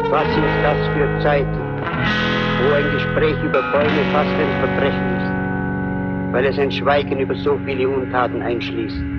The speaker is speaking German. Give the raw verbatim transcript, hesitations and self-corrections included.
Was sind das für Zeiten, wo ein Gespräch über Bäume fast ein Verbrechen ist, weil es ein Schweigen über so viele Untaten einschließt?